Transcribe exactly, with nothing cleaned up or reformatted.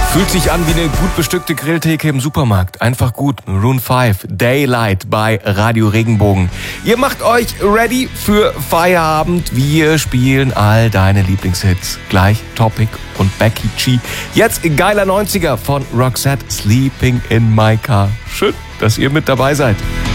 Fühlt sich an wie eine gut bestückte Grilltheke im Supermarkt. Einfach gut. Maroon fünf, Daylight bei Radio Regenbogen. Ihr macht euch ready für Feierabend. Wir spielen all deine Lieblingshits. Gleich Topic und Becky G. Jetzt geiler neunziger von Roxette, Sleeping in My Car. Schön, dass ihr mit dabei seid.